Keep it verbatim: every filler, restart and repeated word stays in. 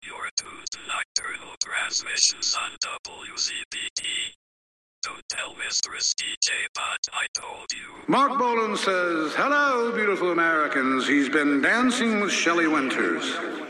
You're tuned to Nocturnal Transmissions on W Z P T. Don't tell Mistress D J Bot I told you. Mark Bolan says, hello, beautiful Americans. He's been dancing with Shelley Winters.